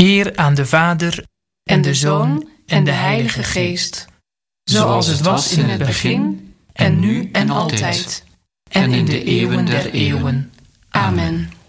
Eer aan de Vader en de Zoon en de Heilige Geest, zoals het was in het begin, en nu en altijd, en in de eeuwen der eeuwen. Amen.